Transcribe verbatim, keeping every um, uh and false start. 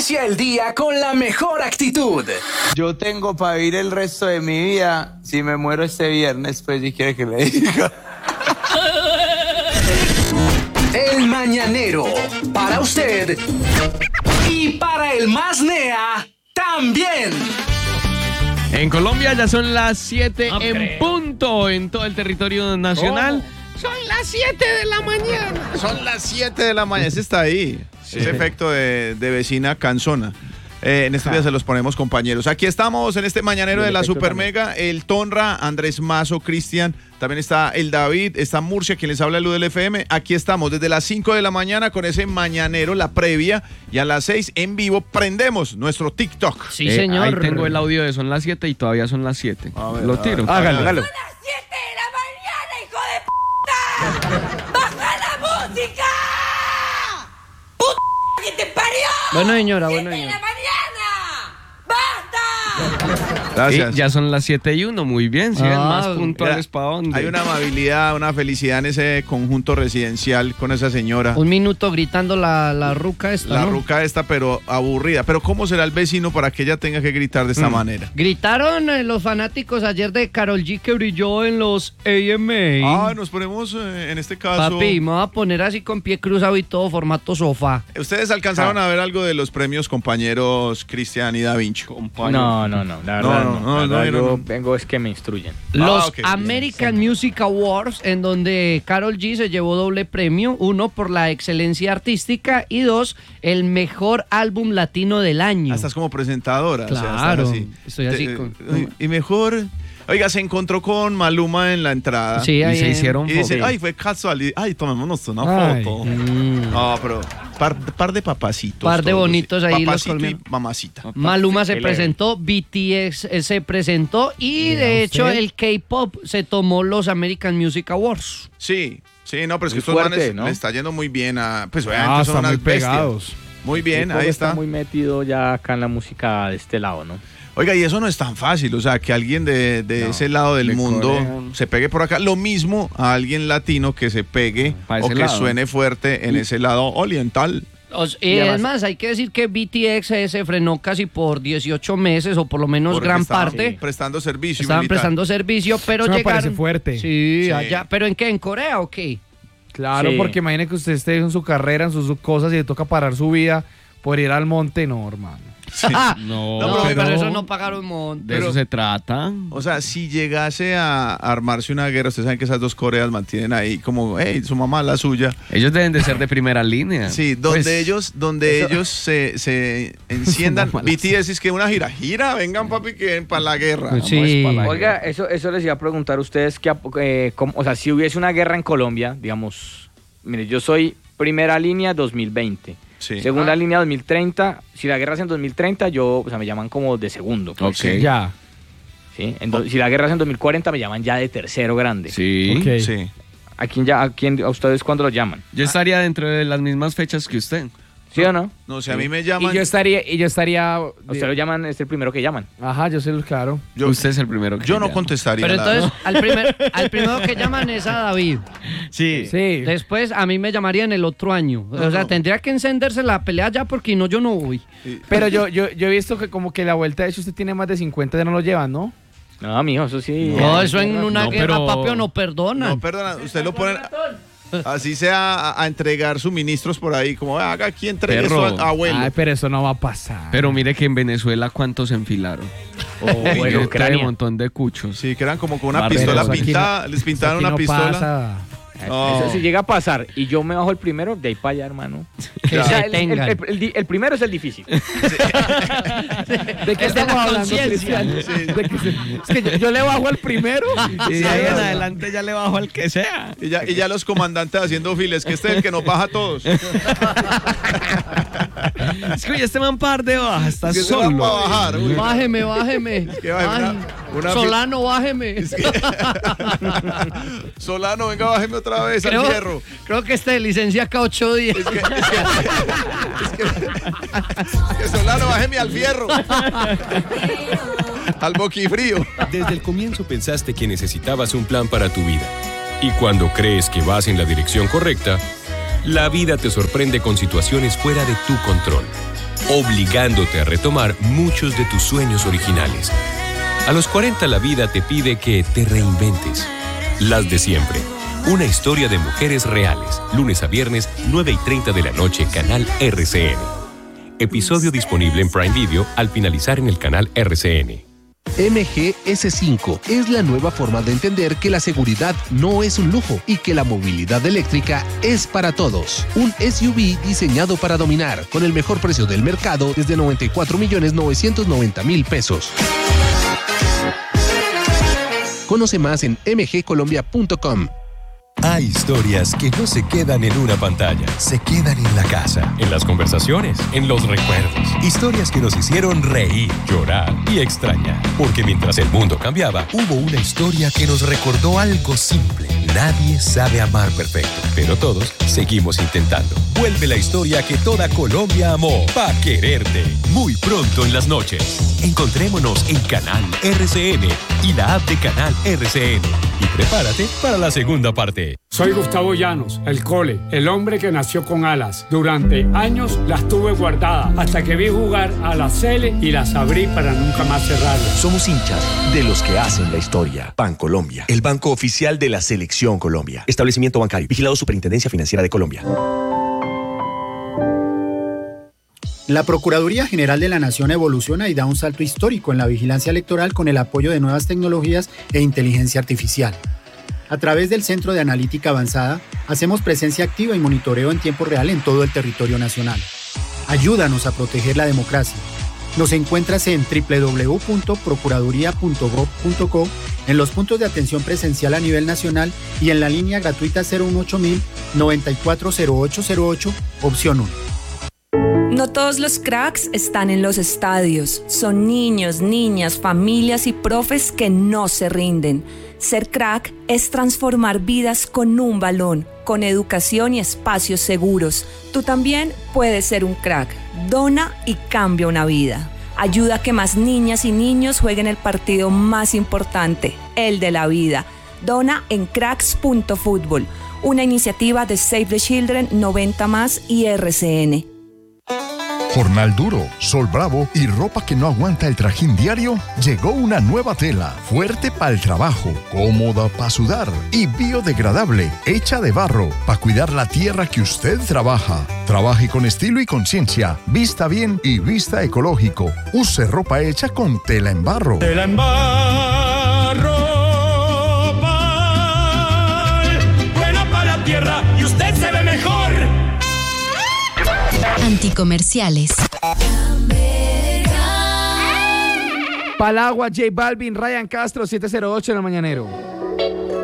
Inicia el día con la mejor actitud. Yo tengo para vivir el resto de mi vida. Si me muero este viernes, pues si quiere que le diga. El Mañanero, para usted y para el más nea también. En Colombia ya son las siete No en creo. punto en todo el territorio nacional. Son las siete de la mañana. Son las siete de la mañana. Ese está ahí. Sí. Ese efecto de, de vecina canzona. Eh, en estos días se los ponemos, compañeros. Aquí estamos en este mañanero de la Super Mega. El Tonra, Andrés Mazo, Cristian. También está el David, está Murcia, quien les habla el U del F M. Aquí estamos desde las cinco de la mañana con ese mañanero, la previa. Y a las seis en vivo prendemos nuestro TikTok. Sí, eh, señor. Ahí tengo el audio de son las siete y todavía son las siete. A ver, Lo a tiro. ver, hágalo, hágalo. ¡Son las siete de la mañana, hijo de puta! ¡Baja la música! ¡Puta que te parió! Bueno, señora, bueno, ¡siete de señora. la mañana! ¡Basta! Gracias. Y ya son las siete y uno, muy bien. Siguen Ah, más puntuales mira, para dónde. Hay una amabilidad, una felicidad en ese conjunto residencial con esa señora. Un minuto gritando la, la ruca esta, La ¿no? ruca esta, pero aburrida. Pero ¿cómo será el vecino para que ella tenga que gritar de esta Mm. manera? Gritaron eh, los fanáticos ayer de Karol G que brilló en los A M A. Ah, nos ponemos eh, en este caso. Papi, me voy a poner así con pie cruzado y todo, formato sofá. ¿Ustedes alcanzaron a ver algo de los premios compañeros Cristian y Da Vinci? No, no, no, la verdad No, no. no, no, La verdad, no, yo no, no. vengo es que me instruyen. Los Ah, ok, bien, American Music Awards, en donde Karol G se llevó doble premio, uno por la excelencia artística y dos, el mejor álbum latino del año. Ah, estás como presentadora. o sea, estás Claro, así. estoy así Te- con- eh, Y mejor. Oiga, se encontró con Maluma en la entrada. Sí, Y ahí se en- hicieron Y dice, fotos. ay, fue casualidad. Ay, tomémonos una Ay, foto. mm. No, pero par, par de papacitos. Par de todos, bonitos sí. ahí los Papacito y colombianos. mamacita. Maluma se Qué presentó, B T S eh, se presentó y Mira de hecho usted. el K-pop se tomó los American Music Awards. Sí, sí, no, pero es que Muy estos fuerte, manes ¿no? le está yendo muy bien a. Pues obviamente Ah, son están muy unas bestias. pegados. Muy bien, Hip hop ahí está. muy metido ya acá en la música de este lado, ¿no? Oiga, y eso no es tan fácil, o sea, que alguien de, de No, ese lado del de mundo Corea. se pegue por acá. Lo mismo a alguien latino que se pegue Pa' o ese que lado. suene fuerte en ese lado oriental. Os- Y y además- es más, hay que decir que B T S se frenó casi por dieciocho meses o por lo menos Porque gran estaban parte. prestando servicio Estaban militar. prestando servicio, pero Eso me llegaron. parece fuerte. Sí, Sí. allá. ¿Pero en qué? ¿En Corea o qué? Claro, Sí. porque imagine que usted esté en su carrera, en sus, sus cosas y le toca parar su vida por ir al monte. No, hermano. No, No, No, pero, pero- eso no pagaron monto. de eso se trata. O sea, si llegase a armarse una guerra, ustedes saben que esas dos Coreas mantienen ahí como, hey, su mamá, la suya. Ellos deben de ser de primera línea. Sí, donde Pues, ellos, donde ellos se, se enciendan. Su mamá, la B T S es que una gira, gira, vengan papi, que para la guerra. Pues sí. para la Oiga, eso, eso les iba a preguntar a ustedes, que, eh, cómo- o sea, si hubiese una guerra en Colombia, digamos, mire, yo soy primera línea dos mil veinte, Sí. segunda línea dos mil treinta, si la guerra es en dos mil treinta, yo, o sea, me llaman como de segundo. Ok. Sí. Ya. ¿Sí? En do- si la guerra es en dos mil cuarenta, me llaman ya de tercero grande. Sí. Ok. Sí. ¿A quién ya, a quién, a ustedes cuándo lo llaman? Yo estaría dentro de las mismas fechas que usted. ¿Sí o no? No, si a mí me Y llaman. yo estaría, y yo estaría. A usted lo llaman, es el primero que llaman. Ajá, yo sé, claro. Yo, usted es el primero que yo no llama. contestaría. Pero la entonces, al, primer, al primero que llaman es a David. Sí. Sí. Después a mí me llamarían el otro año. O sea, no. tendría que encenderse la pelea ya porque no, yo no voy. Pero yo, yo, yo he visto que como que la vuelta, de hecho, usted tiene más de cincuenta, ya no lo llevan, ¿no? No, mijo, eso sí. No, eso en una No, guerra, pero- papi, no perdonan. No, perdona, usted lo pone. Así sea a, a entregar suministros por ahí, como haga aquí entregue Perro. eso a abuelo. Ay, pero eso no va a pasar. Pero mire que en Venezuela cuántos se enfilaron. O, Y bueno, trae un Ucrania. montón de cuchos. Sí, que eran como con una Barreros. pistola Eso aquí pintada, no- les pintaron Aquí una no pistola. pasa. No. Eso si llega a pasar y yo me bajo el primero, de ahí para allá, hermano. Que O sea, se el, tengan. el- el- el di- el primero es el difícil. ¿De qué Es de estamos la hablando, conciencia. Cristian? De que se- es que yo, yo le bajo al primero. Y de ahí en adelante ya le bajo al que sea. Y ya, y ya los comandantes haciendo files, que este es el que nos baja a todos. Es que oye, este man par de baja, está Que se va para solo. bajar. uy. Bájeme, bájeme. que baje Ay, una- una- Solano, bájeme. Solano, venga, bájeme otra vez al Creo, fierro. creo que este licencia acá ocho días. Es que, es que, es que- que Solano, bájeme al fierro. Al boquifrío. Desde el comienzo pensaste que necesitabas un plan para tu vida. Y cuando crees que vas en la dirección correcta, la vida te sorprende con situaciones fuera de tu control. obligándote a retomar muchos de tus sueños originales. A los cuarenta la vida te pide que te reinventes. Las de siempre. Una historia de mujeres reales. Lunes a viernes, nueve y treinta de la noche, canal R C N. Episodio disponible en Prime Video al finalizar en el canal R C N. M G S cinco es la nueva forma de entender que la seguridad no es un lujo y que la movilidad eléctrica es para todos. Un S U V diseñado para dominar, con el mejor precio del mercado desde noventa y cuatro millones novecientos noventa mil pesos. Conoce más en m g colombia punto com. Hay historias que no se quedan en una pantalla, se quedan en la casa, en las conversaciones, en los recuerdos. Historias que nos hicieron reír, llorar y extrañar. Porque mientras el mundo cambiaba, hubo una historia que nos recordó algo simple. Nadie sabe amar perfecto, pero todos seguimos intentando. Vuelve la historia que toda Colombia amó, Pa' Quererte. Muy pronto en las noches. Encontrémonos en Canal R C N y la app de Canal R C N. Y prepárate para la segunda parte. Soy Gustavo Llanos, el Cole, el hombre que nació con alas. Durante años las tuve guardadas hasta que vi jugar a la Cele y las abrí para nunca más cerrarlas. Somos hinchas de los que hacen la historia. Bancolombia, el banco oficial de la Selección Colombia. Establecimiento bancario, vigilado Superintendencia Financiera de Colombia. La Procuraduría General de la Nación evoluciona y da un salto histórico en la vigilancia electoral con el apoyo de nuevas tecnologías e inteligencia artificial. A través del Centro de Analítica Avanzada, hacemos presencia activa y monitoreo en tiempo real en todo el territorio nacional. Ayúdanos a proteger la democracia. Nos encuentras en doble u doble u doble u punto procuraduría punto gob punto co, en los puntos de atención presencial a nivel nacional y en la línea gratuita cero uno ocho mil noventa y cuatro cero ocho cero ocho, opción uno. No todos los cracks están en los estadios. Son niños, niñas, familias y profes que no se rinden. Ser crack es transformar vidas con un balón, con educación y espacios seguros. Tú también puedes ser un crack. Dona y cambia una vida. Ayuda a que más niñas y niños jueguen el partido más importante, el de la vida. Dona en cracks punto fútbol, una iniciativa de Save the Children, noventa más y R C N. Jornal duro, sol bravo y ropa que no aguanta el trajín diario, llegó una nueva tela, fuerte para el trabajo, cómoda para sudar y biodegradable, hecha de barro, para cuidar la tierra que usted trabaja. Trabaje con estilo y conciencia, vista bien y vista ecológico. Use ropa hecha con tela en barro. Tela en barro, buena para la tierra y usted se ve mejor. Anticomerciales. Palagua, J Balvin, Ryan Castro, siete cero ocho en el Mañanero.